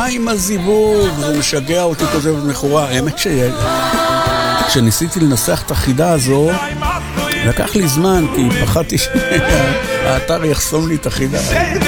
מה עם הזיווג? זה משגע אותי כזה ומחורה. האמת שניסיתי לנסח את החידה הזו, לקח לי זמן, כי פחדתי שהאתר יחסום לי את החידה.